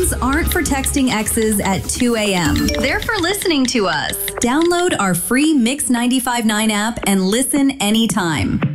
Those aren't for texting exes at 2 a.m. They're for listening to us. Download our free Mix 95.9 app and listen anytime.